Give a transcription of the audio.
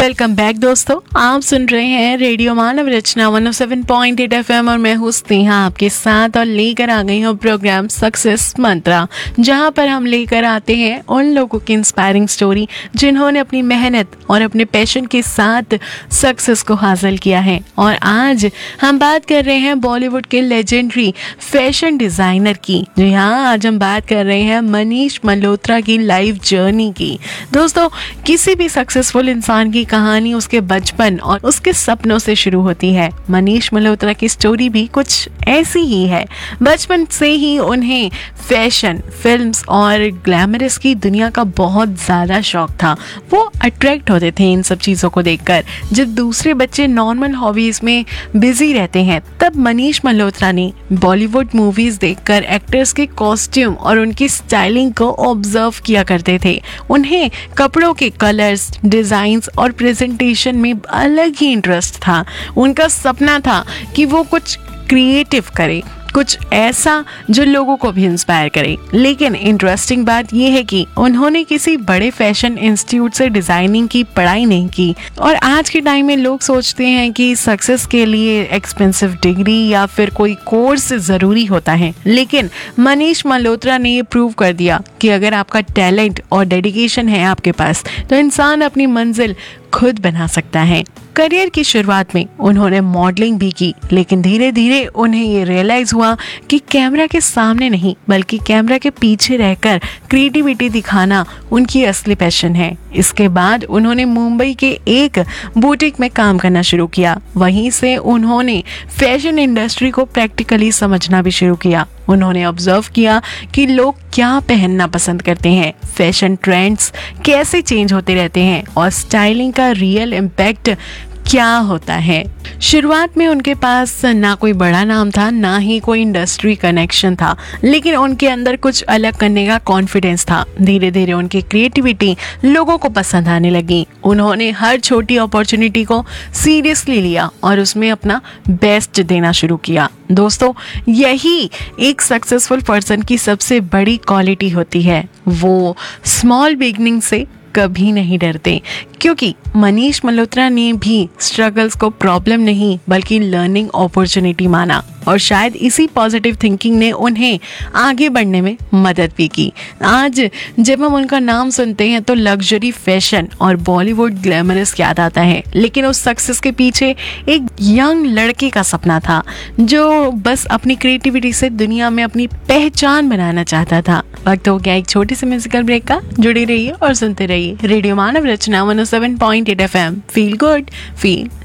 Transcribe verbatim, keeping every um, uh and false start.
Welcome back दोस्तों, आप सुन रहे हैं रेडियो मानव रचना one O seven point eight F M और मैं हूँ स्नेहा आपके साथ और लेकर आ गई हूँ प्रोग्राम सक्सेस मंत्रा, जहाँ पर हम लेकर आते हैं उन लोगों की इंस्पायरिंग स्टोरी जिन्होंने अपनी मेहनत और अपने पैशन के साथ सक्सेस को हासिल किया है। और आज हम बात कर रहे हैं बॉलीवुड के लेजेंडरी फैशन डिजाइनर की। जी हाँ, आज हम बात कर रहे हैं मनीष मल्होत्रा की लाइफ जर्नी की। दोस्तों, किसी भी सक्सेसफुल इंसान की कहानी उसके बचपन और उसके सपनों से शुरू होती है। मनीष मल्होत्रा की स्टोरी भी कुछ ऐसी ही है। बचपन से ही उन्हें फैशन, फिल्म्स और ग्लैमरस की दुनिया का बहुत ज़्यादा शौक था। वो अट्रैक्ट होते थे इन सब चीज़ों को देखकर। जब दूसरे बच्चे नॉर्मल हॉबीज़ में बिजी रहते हैं, तब मनीष मल्होत्रा ने बॉलीवुड मूवीज़ देखकर एक्टर्स के कॉस्ट्यूम और उनकी स्टाइलिंग को ऑब्जर्व किया करते थे। उन्हें कपड़ों के कलर्स, डिज़ाइंस और प्रेजेंटेशन में अलग ही इंटरेस्ट था। उनका सपना था कि वो कुछ क्रिएटिव करे, कुछ ऐसा जो लोगों को भी इंस्पायर करे। लेकिन इंटरेस्टिंग बात यह है कि उन्होंने किसी बड़े फैशन इंस्टीट्यूट से डिजाइनिंग की पढ़ाई नहीं की। और आज के टाइम में लोग सोचते हैं कि सक्सेस के लिए एक्सपेंसिव डिग्री या फिर कोई कोर्स जरूरी होता है। लेकिन मनीष मल्होत्रा ने ये प्रूव कर दिया कि अगर आपका टैलेंट और डेडिकेशन है आपके पास, तो इंसान अपनी मंजिल खुद बना सकता है। करियर की शुरुआत में उन्होंने मॉडलिंग भी की, लेकिन धीरे धीरे उन्हें ये रियलाइज हुआ कि कैमरा के सामने नहीं बल्कि कैमरा के पीछे रहकर क्रिएटिविटी दिखाना उनकी असली पैशन है। इसके बाद उन्होंने मुंबई के एक बुटीक में काम करना शुरू किया। वहीं से उन्होंने फैशन इंडस्ट्री को प्रैक्टिकली समझना भी शुरू किया। उन्होंने ऑब्जर्व किया कि लोग क्या पहनना पसंद करते हैं, फैशन ट्रेंड्स कैसे चेंज होते रहते हैं और स्टाइलिंग का रियल इम्पैक्ट क्या होता है। शुरुआत में उनके पास ना कोई बड़ा नाम था, ना ही कोई इंडस्ट्री कनेक्शन था, लेकिन उनके अंदर कुछ अलग करने का कॉन्फिडेंस था। धीरे धीरे उनकी क्रिएटिविटी लोगों को पसंद आने लगी। उन्होंने हर छोटी अपॉर्चुनिटी को सीरियसली लिया और उसमें अपना बेस्ट देना शुरू किया। दोस्तों, यही एक सक्सेसफुल पर्सन की सबसे बड़ी क्वालिटी होती है। वो स्मॉल बिगनिंग से कभी नहीं डरते, क्योंकि मनीष मल्होत्रा ने भी स्ट्रगल्स को प्रॉब्लम नहीं बल्कि लर्निंग अपॉर्चुनिटी माना। और शायद इसी पॉजिटिव थिंकिंग ने उन्हें आगे बढ़ने में मदद भी की। आज जब हम उनका नाम सुनते हैं तो लग्जरी फैशन और बॉलीवुड ग्लैमरस याद आता है, लेकिन उस सक्सेस के पीछे एक यंग लड़के का सपना था जो बस अपनी क्रिएटिविटी से दुनिया में अपनी पहचान बनाना चाहता था। वक्त हो गया एक छोटी सी म्यूजिकल ब्रेक का। जुड़े रहिए और सुनते रहिए रेडियो मानव रचना one O seven point eight F M. Feel good, feel